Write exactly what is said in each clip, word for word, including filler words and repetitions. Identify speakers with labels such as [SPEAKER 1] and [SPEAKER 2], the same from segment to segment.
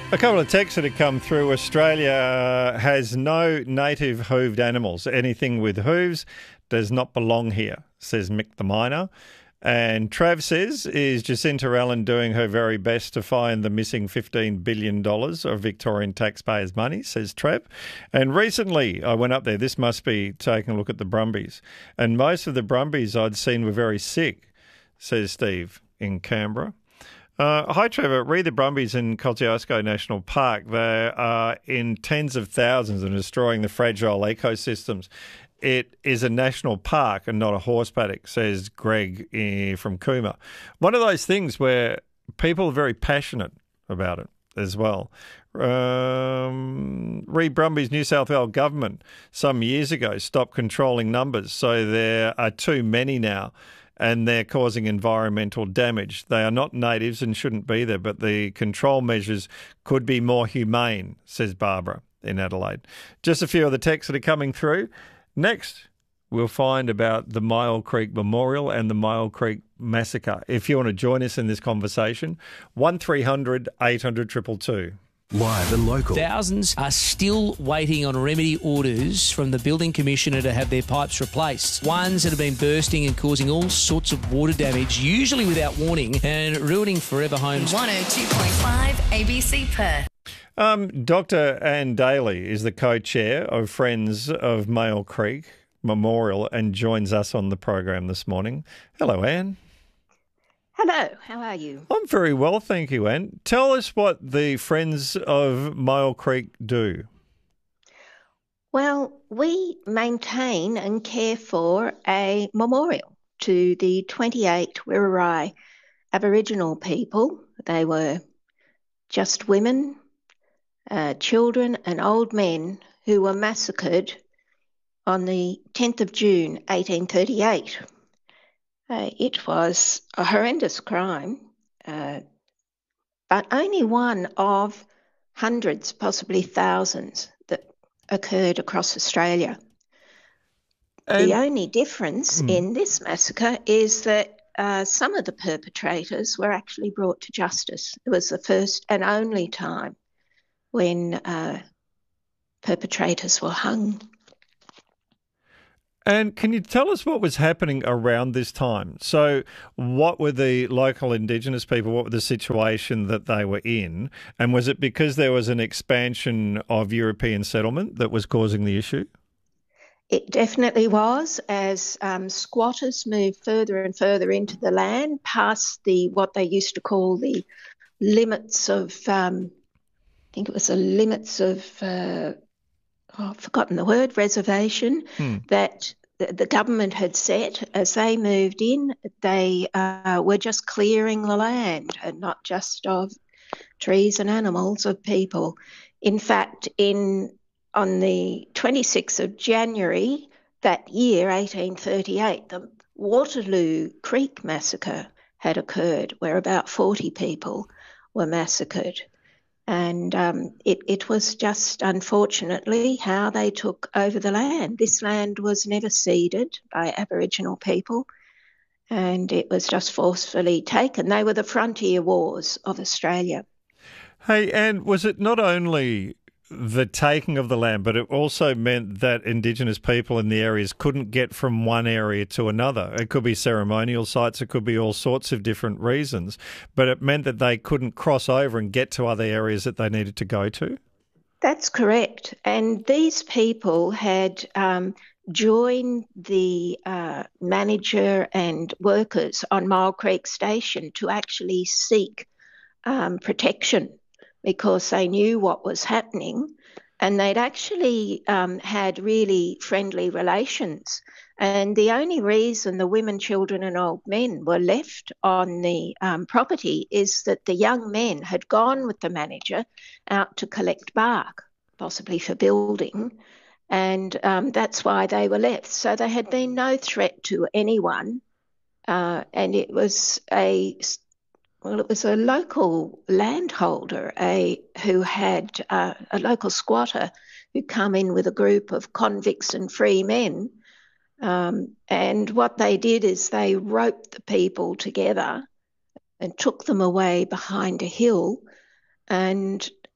[SPEAKER 1] A couple of texts that have come through. Australia has no native hooved animals. Anything with hooves does not belong here, says Mick the Miner. And Trav says, is Jacinta Allen doing her very best to find the missing fifteen billion dollars of Victorian taxpayers' money, says Trav. And recently I went up there. This must be taking a look at the Brumbies. And most of the Brumbies I'd seen were very sick, says Steve in Canberra. Uh, hi, Trevor. Read the Brumbies in Kosciuszko National Park. They are in tens of thousands and destroying the fragile ecosystems. It is a national park and not a horse paddock, says Greg eh, from Cooma. One of those things where people are very passionate about it as well. Um, Re Brumbies New South Wales government some years ago stopped controlling numbers, so there are too many now, and they're causing environmental damage. They are not natives and shouldn't be there, but the control measures could be more humane, says Barbara in Adelaide. Just a few of the texts that are coming through. Next, we'll find about the Myall Creek Memorial and the Myall Creek Massacre. If you want to join us in this conversation, one three hundred eight hundred two two two.
[SPEAKER 2] Live and local.
[SPEAKER 3] Thousands are still waiting on remedy orders from the Building Commissioner to have their pipes replaced. Ones that have been bursting and causing all sorts of water damage, usually without warning, and ruining forever homes.
[SPEAKER 4] one oh two point five A B C Perth.
[SPEAKER 1] Um, Doctor Anne Daly is the co-chair of Friends of Myall Creek Memorial and joins us on the program this morning. Hello, Anne.
[SPEAKER 5] Hello, how are you?
[SPEAKER 1] I'm very well, thank you, Anne. Tell us what the Friends of Myall Creek do.
[SPEAKER 5] Well, we maintain and care for a memorial to the twenty-eight Wirrarai Aboriginal people. They were just women, uh, children and old men who were massacred on the tenth of June eighteen thirty-eight. Uh, it was a horrendous crime, uh, but only one of hundreds, possibly thousands, that occurred across Australia. And the only difference mm. in this massacre is that uh, some of the perpetrators were actually brought to justice. It was the first and only time when uh, perpetrators were hung.
[SPEAKER 1] And can you tell us what was happening around this time? So what were the local Indigenous people, what was the situation that they were in? And was it because there was an expansion of European settlement that was causing the issue?
[SPEAKER 5] It definitely was, as um, squatters moved further and further into the land, past the what they used to call the limits of, um, I think it was the limits of, uh, oh, I've forgotten the word, reservation, hmm. that the government had set. As they moved in, they uh, were just clearing the land, and not just of trees and animals, of people. In fact, in on the twenty-sixth of January that year, eighteen thirty-eight, the Waterloo Creek Massacre had occurred, where about forty people were massacred. And um, it, it was just, unfortunately, how they took over the land. This land was never ceded by Aboriginal people, and it was just forcefully taken. They were the frontier wars of Australia.
[SPEAKER 1] Hey, and was it not only the taking of the land, but it also meant that Indigenous people in the areas couldn't get from one area to another? It could be ceremonial sites, it could be all sorts of different reasons, but it meant that they couldn't cross over and get to other areas that they needed to go to?
[SPEAKER 5] That's correct. And these people had um, joined the uh, manager and workers on Myall Creek Station to actually seek um, protection, because they knew what was happening, and they'd actually um, had really friendly relations. And the only reason the women, children and old men were left on the um, property is that the young men had gone with the manager out to collect bark, possibly for building, and um, that's why they were left. So there had been no threat to anyone, uh, and it was a... Well, it was a local landholder, a who had uh, a local squatter who come in with a group of convicts and free men. Um, and what they did is they roped the people together and took them away behind a hill and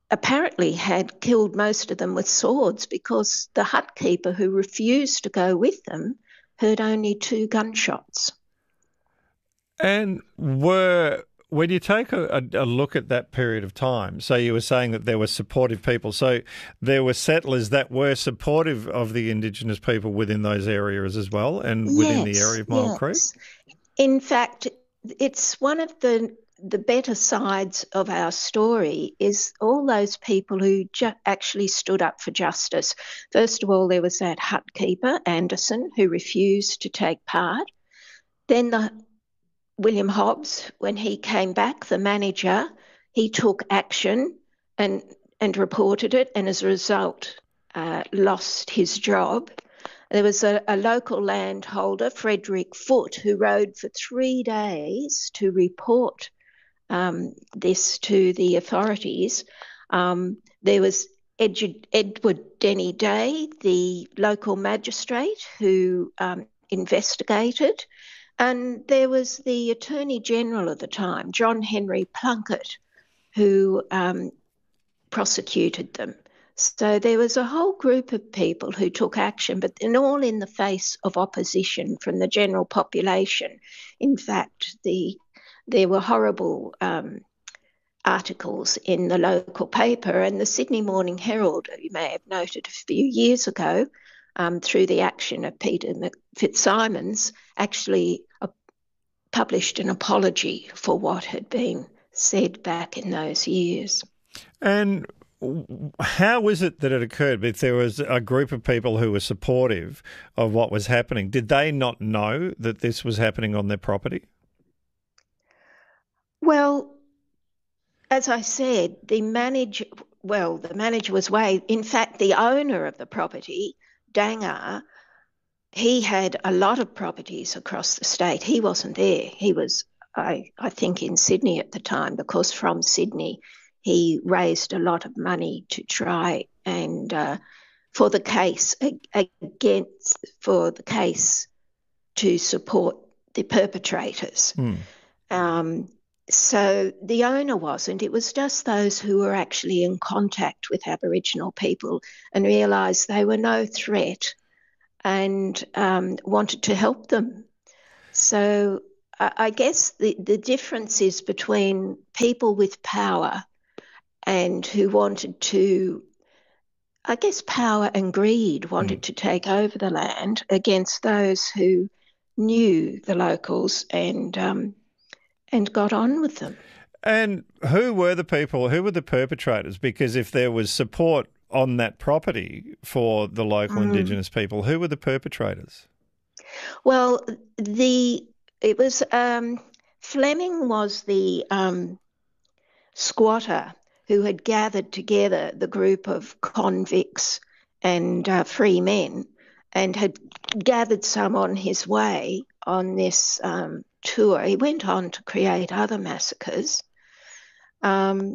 [SPEAKER 5] apparently had killed most of them with swords because the hut keeper who refused to go with them heard only two gunshots.
[SPEAKER 1] And were when you take a, a, a look at that period of time, so you were saying that there were supportive people. So there were settlers that were supportive of the Indigenous people within those areas as well and within
[SPEAKER 5] Yes,
[SPEAKER 1] the area of Mile
[SPEAKER 5] yes.
[SPEAKER 1] Creek?
[SPEAKER 5] In fact, it's one of the the better sides of our story is all those people who ju- actually stood up for justice. First of all, there was that hut keeper, Anderson, who refused to take part. Then the William Hobbs, when he came back, the manager, he took action and and reported it, and as a result, uh, lost his job. There was a, a local landholder, Frederick Foote, who rode for three days to report um, this to the authorities. Um, there was Ed- Edward Denny Day, the local magistrate, who um, investigated. And there was the Attorney General at the time, John Henry Plunkett, who um, prosecuted them. So there was a whole group of people who took action, but and all in the face of opposition from the general population. In fact, the there were horrible um, articles in the local paper, and the Sydney Morning Herald, you may have noted a few years ago, um, through the action of Peter Fitzsimons, actually uh, published an apology for what had been said back in those years.
[SPEAKER 1] And how is it that it occurred? If there was a group of people who were supportive of what was happening, did they not know that this was happening on their property?
[SPEAKER 5] Well, as I said, the manager, well, the manager was way, in fact, the owner of the property, Dangar, he had a lot of properties across the state. He wasn't there. He was, I, I think, in Sydney at the time, because from Sydney he raised a lot of money to try and uh, for the case against for the case to support the perpetrators.
[SPEAKER 1] Mm.
[SPEAKER 5] Um, so the owner wasn't. It was just those who were actually in contact with Aboriginal people and realised they were no threat and um, wanted to help them. So I, I guess the, the difference is between people with power and who wanted to, I guess power and greed wanted mm. to take over the land against those who knew the locals and um, and got on with them.
[SPEAKER 1] And who were the people, who were the perpetrators? Because if there was support on that property for the local mm. Indigenous people, who were the perpetrators?
[SPEAKER 5] Well, the it was um, Fleming was the um, squatter who had gathered together the group of convicts and uh, free men and had gathered some on his way on this um, tour. He went on to create other massacres. Um,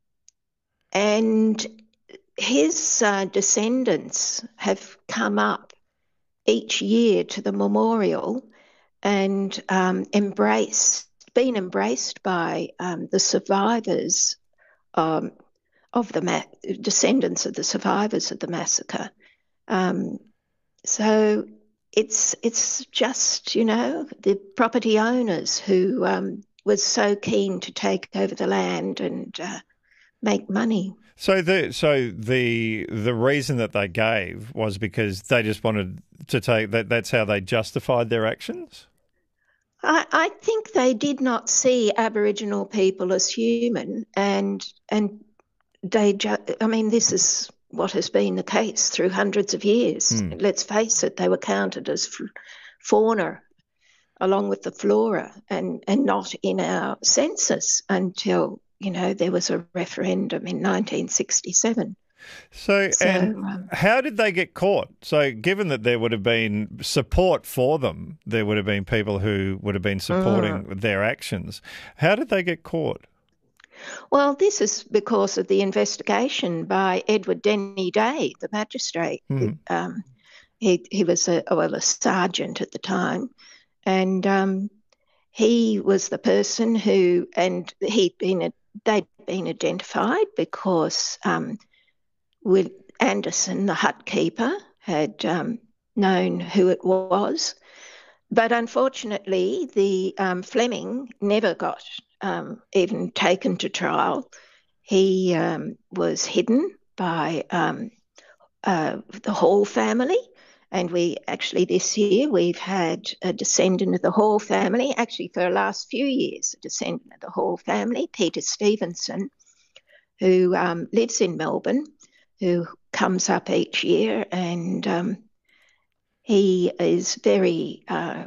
[SPEAKER 5] and his uh, descendants have come up each year to the memorial and um, embraced, been embraced by um, the survivors Um, of the ma- descendants of the survivors of the massacre. Um, so it's it's just, you know, the property owners who um, was so keen to take over the land and uh, make money.
[SPEAKER 1] So the so the the reason that they gave was because they just wanted to take that. That's how they justified their actions.
[SPEAKER 5] I, I think they did not see Aboriginal people as human, and and they. Ju- I mean, this is what has been the case through hundreds of years. Mm. Let's face it; they were counted as f- fauna, along with the flora, and and not in our census until, you know, there was a referendum in nineteen sixty-seven.
[SPEAKER 1] So,
[SPEAKER 5] so
[SPEAKER 1] and
[SPEAKER 5] um,
[SPEAKER 1] how did they get caught? So, given that there would have been support for them, there would have been people who would have been supporting mm. their actions. How did they get caught?
[SPEAKER 5] Well, this is because of the investigation by Edward Denny Day, the magistrate.
[SPEAKER 1] Mm.
[SPEAKER 5] Um, he he was a well a sergeant at the time, and um, he was the person who, and he'd been a, they'd been identified because um, with Anderson, the hut keeper, had um, known who it was. But unfortunately, the um, Fleming never got um, even taken to trial. He um, was hidden by um, uh, the Hall family. And we actually this year we've had a descendant of the Hall family, actually for the last few years, a descendant of the Hall family, Peter Stevenson, who um, lives in Melbourne, who comes up each year, and um, he is very, uh,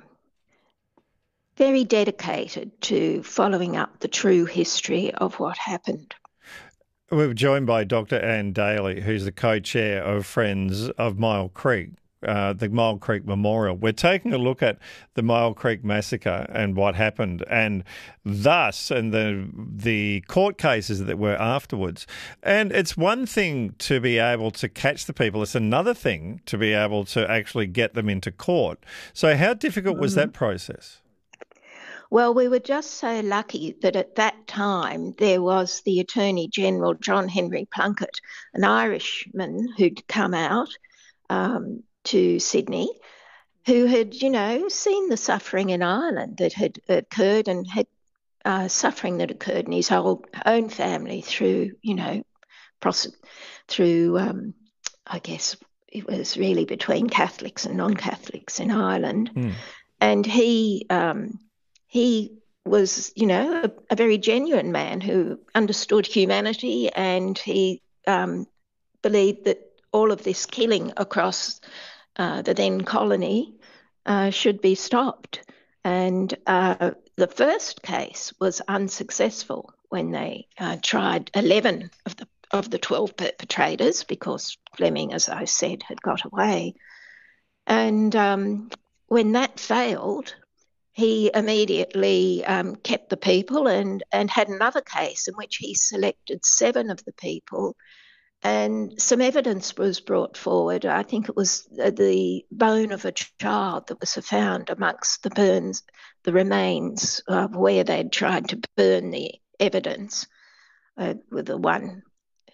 [SPEAKER 5] very dedicated to following up the true history of what happened.
[SPEAKER 1] We're joined by Doctor Anne Daly, who's the co-chair of Friends of Myall Creek. Uh, the Myall Creek Memorial. We're taking a look at the Myall Creek massacre and what happened, and thus, and the the court cases that were afterwards. And it's one thing to be able to catch the people; it's another thing to be able to actually get them into court. So, how difficult was that process?
[SPEAKER 5] Well, we were just so lucky that at that time there was the Attorney General, John Henry Plunkett, an Irishman who'd come out Um, to Sydney, who had, you know, seen the suffering in Ireland that had occurred and had uh, suffering that occurred in his whole own family through, you know, prosec- through, um, I guess it was really between Catholics and non-Catholics in Ireland. Mm. And he um, he was, you know, a, a very genuine man who understood humanity, and he um, believed that all of this killing across uh, the then colony uh, should be stopped. And uh, the first case was unsuccessful when they uh, tried eleven of the of the twelve perpetrators, because Fleming, as I said, had got away. And um, when that failed, he immediately um, kept the people and, and had another case in which he selected seven of the people. And some evidence was brought forward. I think it was the bone of a child that was found amongst the burns, the remains of where they'd tried to burn the evidence, uh, with the one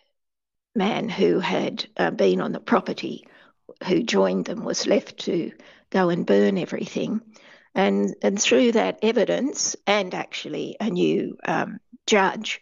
[SPEAKER 5] man who had uh, been on the property who joined them was left to go and burn everything. And, and through that evidence, and actually a new um, judge,